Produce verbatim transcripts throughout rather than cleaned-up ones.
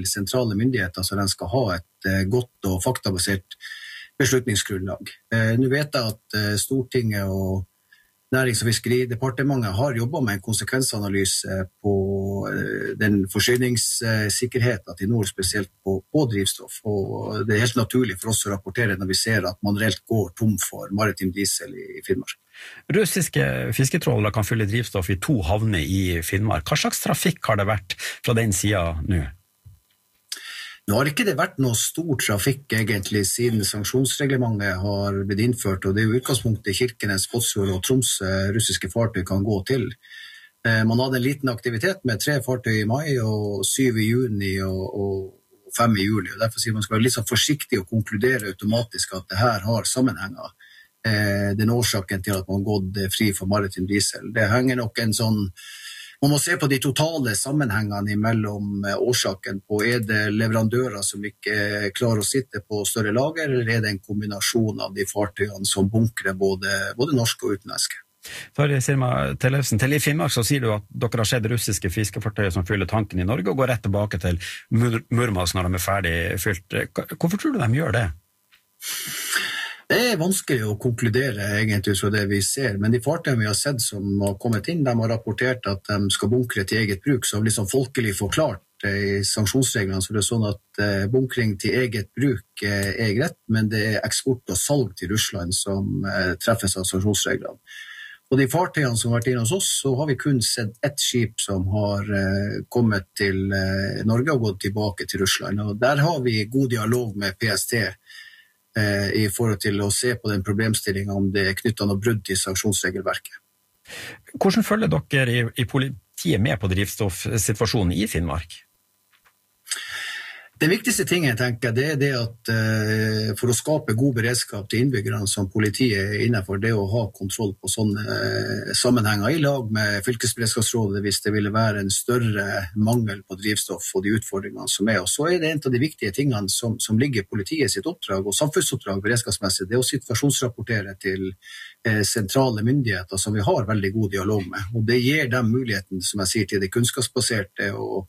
sentrale myndigheter, så de skal ha et uh, godt og faktabasert beslutningsgrunnlag. Uh, nå vet jeg at uh, Stortinget og Nærings- og fiskeridepartementet har jobbet med en konsekvensanalyse på uh, den forsyningssikkerheten til nord, spesielt på, på drivstoff. Og det er helt naturlig for oss å rapportere når vi ser at man reelt går tom for maritim diesel i, i Finnmark. Russiske fisketrålere kan fylle drivstoff i to havner i Finnmark. Hva slags trafikk har det vært fra den siden nå? Nå har ikke det vært noe stor trafikk egentlig siden sanksjonsreglementet har blitt innført, og det er jo utgangspunktet Kirkenes, Båtsfjord og Tromsø russiske fartøy kan gå til. Eh, man hadde en liten aktivitet med tre fartøy i mai og syv i juni og, og fem i juli, og derfor sier man skal være litt så forsiktig og konkludere automatisk at det her har sammenhenger. Eh, den årsaken til at man har gått fri for maritim diesel. Det henger nok en sånn Man må se på de totale sammenhengene mellom årsaken på er det leverandører som ikke klarer å sitte på større lager, eller er det en kombinasjon av de fartøyene som bunkrer både, både norske og utenlandske. Tarjei Sirma Tellefsen, til i Finnmark så sier du at dere har sett russiske fiskefartøyer som fyller tanken i Norge og går rett tilbake til Mur- Murmansk når de er ferdig fylt. Hvorfor tror du de gjør det? Det er vanskelig å konkludere egentlig ut fra det vi ser, men de fartøyene vi har sett som har kommet inn, de har rapportert at de skal bunkre til eget bruk, så liksom folkelig forklart i sanksjonsreglene, så det er sånn at bunkring til eget bruk er greit, men det er eksport og salg til Russland som treffes av sanksjonsreglene. Og de fartøyene som har vært inne hos oss, så har vi kun sett ett skip som har kommet til Norge og gått tilbake til Russland, og der har vi god dialog med P S T i forhold til å se på den problemstillingen om det er knyttet noe brudd til sanksjonsregelverket. Hvordan følger dere i, i politiet med på drivstoffsituasjonen i Finnmark? Den viktigste tingen, tenker jeg, det er det at uh, for å skape god beredskap til innbyggerne som politiet er innenfor, det å ha kontroll på sånne uh, sammenhenger i lag med fylkesberedskapsrådet hvis det ville være en større mangel på drivstoff og de utfordringene som er. Og så er det en av de viktige tingene som, som ligger i politiet sitt oppdrag og samfunnsoppdrag beredskapsmessig, det er å situasjonsrapportere til uh, sentrale myndigheter som vi har veldig god dialog med. Og det gir dem muligheten, som jeg sier, til det kunnskapsbaserte og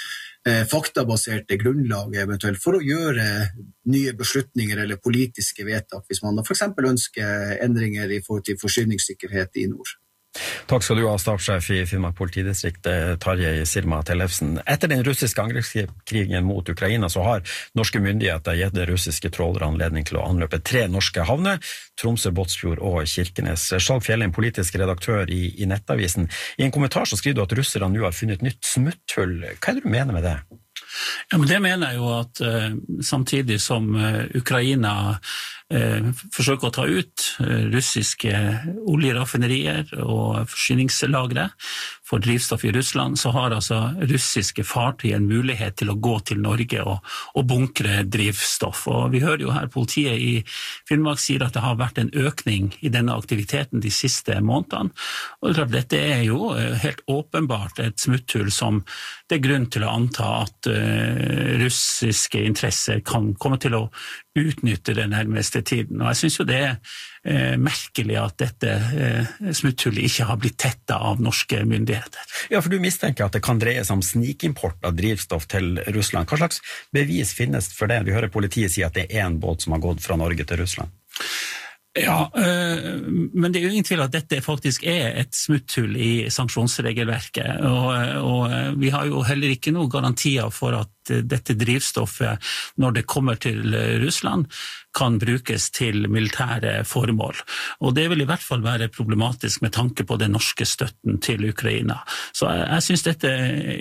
faktabaserte grunnlaget eventuelt for å gjøre nye beslutninger eller politiske vedtak hvis man for eksempel ønsker endringer i forhold til forsyningssikkerhet i nord. Takk skal du ha, stabssjef i Finnmark politidistrikt, Tarjei Sirma Tellefsen. Etter den russiske angrepskrigen mot Ukraina så har norske myndigheter gitt det russiske trålere anledning til å anløpe tre norske havner, Tromsø, Båtsfjord og Kirkenes. Skjalg Fjellheim, politisk redaktør i, i Nettavisen. I en kommentar så skriver du at russerne nå har funnet et nytt smutthull. Hva er det du mener med det? Ja, men det mener jeg jo at uh, samtidig som uh, Ukraina uh, forsøker å ta ut uh, russiske oljeraffinerier og forsyningslagre for drivstoff i Russland, så har altså russiske fartøy en mulighet til å gå til Norge og, og bunkre drivstoff. Og vi hører jo her politiet i Finnmark sier at det har vært en økning i denne aktiviteten de siste månedene. Og det er klart, dette er jo uh, helt åpenbart et smutthull som det er grunn til å anta at uh, russiske interesser kan komme til å utnytte den nærmeste tiden. Og jeg synes jo det er eh, merkelig at dette eh, smutthullet ikke har blitt tettet av norske myndigheter. Ja, for du mistenker at det kan dreie seg om snikimport av drivstoff til Russland. Hva slags bevis finnes for det? Vi hører politiet si at det er en båt som har gått fra Norge til Russland. Ja, øh, men det er jo ingen tvil at dette faktisk er et smutthull i sanksjonsregelverket, og, og vi har jo heller ikke noen garantier for at dette drivstoffet, når det kommer til Russland, kan brukes til militære formål. Og det vil i hvert fall være problematisk med tanke på den norske støtten til Ukraina. Så jeg, jeg synes dette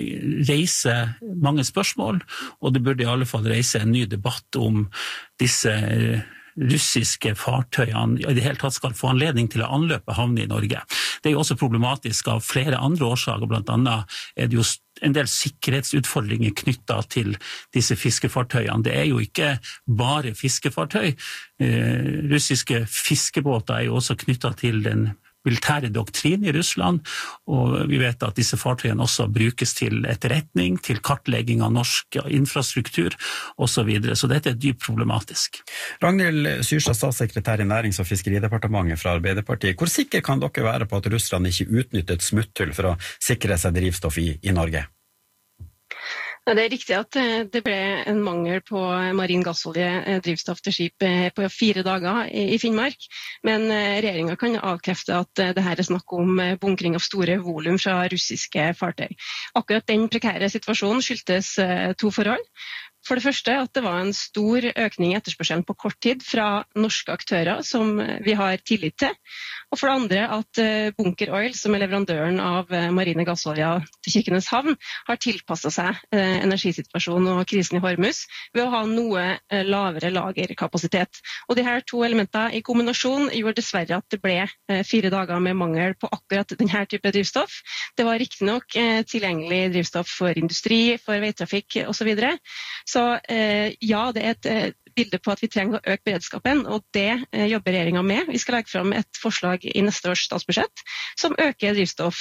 reiser mange spørsmål, og det burde i alle fall reise en ny debatt om disse russiske fartøyene i det hele tatt skal få anledning til å anløpe havner i Norge. Det er jo også problematisk av flere andre årsaker, blant annet er det jo en del sikkerhetsutfordringer knyttet til disse fiskefartøyene. Det er jo ikke bare fiskefartøy. Eh, russiske fiskebåter er jo også knyttet til den militære doktrin i Russland, og vi vet at disse fartøyene også brukes til etterretning, til kartlegging av norsk infrastruktur og så videre, så dette er dypt problematisk. Ragnhild Syrstad, statssekretær i Nærings- og fiskeridepartementet fra Arbeiderpartiet. Hvor sikker kan dere være på at russerne ikke utnytter et smutthull for å sikre seg drivstoff i, i Norge? Ja, det er riktig at det ble en mangel på marin gassolje drivstoff til skip på fire dager i Finnmark, men regjeringen kan avkrefte at det her er snakk om bunkring av store volum fra russiske fartøy. Akkurat den prekære situasjonen skyldtes to forhold. For det første at det var en stor økning i etterspørselen på kort tid fra norske aktører som vi har tillit til. Og for det andre at Bunker Oil, som er leverandøren av marine gassolje til Kirkenes havn, har tilpasset seg energisituasjonen og krisen i Hormuz ved å ha noe lavere lagerkapasitet. Og de her to elementene i kombinasjon gjorde dessverre at det ble fire dager med mangel på akkurat denne type drivstoff. Det var riktig nok tilgjengelig drivstoff for industri, for veitrafikk og så videre. Så eh, ja, det er et eh, bilde på at vi trenger å øke beredskapen, og det eh, jobber regjeringen med. Vi skal legge fram et forslag i neste års statsbudsjett som øker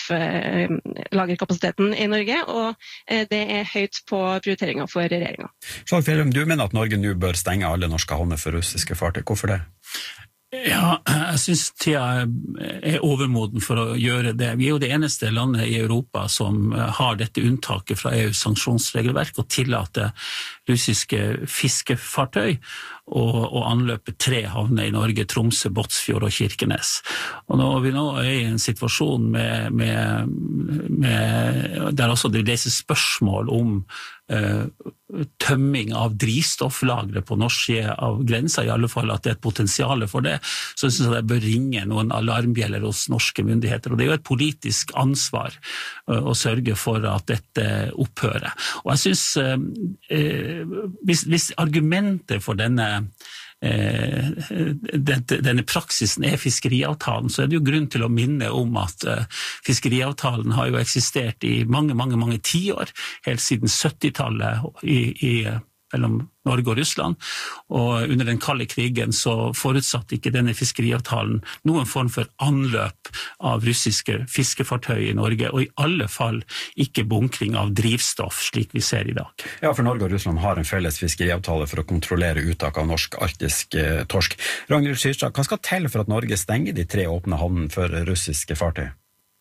drivstofflagerkapasiteten eh, i Norge, og eh, det er høyt på prioriteringen for regjeringen. Skjalg Fjellum, du mener at Norge nå bør stenge alle norske havner for russiske fartøy. Hvorfor det? Ja, jeg synes tida er overmoden for å gjøre det. Vi er jo det eneste landet i Europa som har dette unntaket fra E U's sanksjonsregelverk og tillater russiske fiskefartøy og, og anløpe tre havner i Norge, Tromsø, Båtsfjord og Kirkenes. Og når vi nå er i en situasjon med, med, med, der også det reises spørsmål om uh, tømming av drivstofflagre på norsk side av grensa, i alle fall at det er et potensial for det, så synes jeg det bør ringe noen alarmbjeller hos norske myndigheter. Og det er jo et politisk ansvar uh, å sørge for at dette opphører. Og jeg synes uh, hvis, hvis argumentet for denne Eh, denne, denne praksisen er fiskeriavtalen, så er det jo grunn til å minne om at eh, fiskeriavtalen har jo eksistert i mange, mange, mange tiår, helt siden syttitallet i, i mellom Norge og Russland, og under den kalde krigen så forutsatte ikke denne fiskeriavtalen noen form for anløp av russiske fiskefartøy i Norge, og i alle fall ikke bunkring av drivstoff, slik vi ser i dag. Ja, for Norge og Russland har en felles fiskeriavtale for å kontrollere uttak av norsk arktisk eh, torsk. Ragnhild Skyrstad, hva skal til for at Norge stenger de tre åpne havnene for russiske fartøy?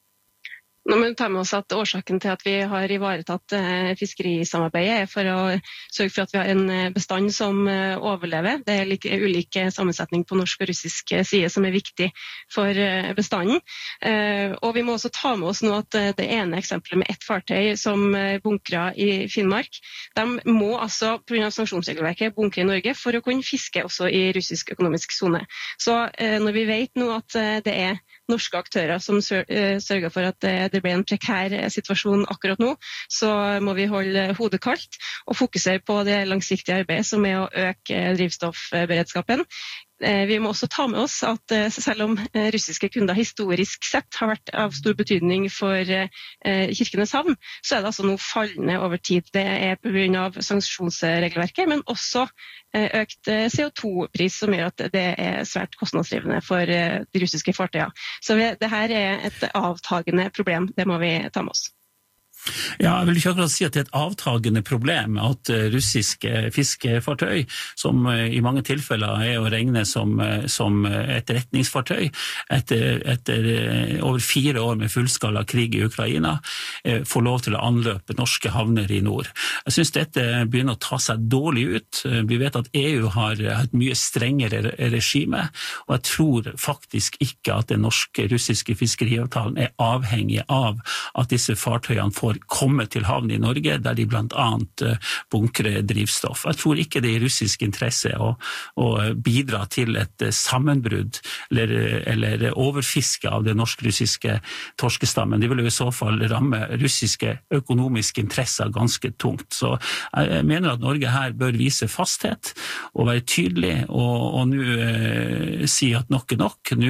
Nå må vi ta med oss at årsaken til at vi har ivaretatt fiskerisamarbeidet er for å sørge for at vi har en bestand som overlever. Det er like, ulike sammensetning på norsk og russisk side som er viktig for bestanden. Og vi må også ta med oss nå at det ene eksempelet med ett fartøy som bunkra i Finnmark, de må altså på grunn av sanksjonsregelverket bunkre i Norge for å kunne fiske også i russisk økonomisk zone. Så når vi vet nå at det er norske aktører som sørger for at det blir en prekær situasjon akkurat nå, så må vi holde hodet kaldt og fokusere på det langsiktige arbeidet som er å øke drivstoffberedskapen. Vi må også ta med oss at selv om russiske kunder historisk sett har vært av stor betydning for Kirkenes havn, så er det altså nå fallende over tid. Det er på grunn av sanksjonsregelverket, men også økt C O to pris som gjør at det er svært kostnadsdrivende for de russiske fartøyene. Så det her er et avtagende problem, det må vi ta med oss. Ja, jeg vil ikke akkurat si at det er et avtagende problem at russiske fiskefartøy, som i mange tilfeller er å regne som, som etterretningsfartøy, etter, etter over fire år med fullskala krig i Ukraina, får lov til å anløpe norske havner i nord. Jeg synes dette begynner å ta seg dårlig ut. Vi vet at E U har et mye strengere regime, og jeg tror faktisk ikke at den norske-russiske fiskeriavtalen er avhengig av at disse fartøyene får komme til havn i Norge, der de blant annet bunkrer drivstoff. Jeg tror ikke det er russisk interesse å, å bidra til et sammenbrudd eller, eller overfiske av det norsk-russiske torskestammen. Det vil jo i så fall ramme russiske økonomiske interesser ganske tungt. Så jeg mener at Norge her bør vise fasthet og være tydelig, og, og nå eh, si at nok er nok. Nå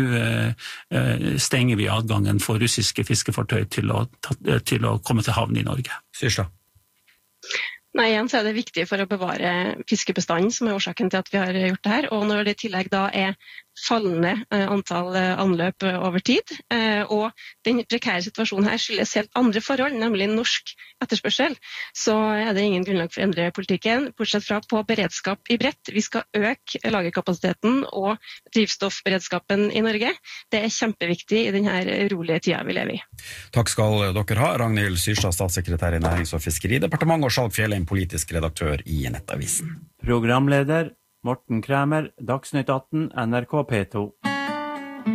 eh, stenger vi adgangen for russiske fiskefartøy til å, til å komme til havn i Norge. Skyrstad. Nei, igjen så er det viktig for å bevare fiskebestanden som er årsaken til at vi har gjort det her, og når det i tillegg da er fallende antall anløp over tid. Og den prekære situasjonen her skyldes helt andre forhold, nemlig norsk etterspørsel. Så er det ingen grunnlag for å endre politikken, bortsett fra på beredskap i bredt. Vi skal øke lagerkapasiteten og drivstoffberedskapen i Norge. Det er kjempeviktig i denne urolige tida vi lever i. Takk skal dere ha, Ragnhild Syrstad, statssekretær i Nærings- og fiskeridepartementet, og Skjalg Fjellheim, politisk redaktør i Nettavisen. Programleder Morten Kræmer, Dagsnytt atten, N R K P to.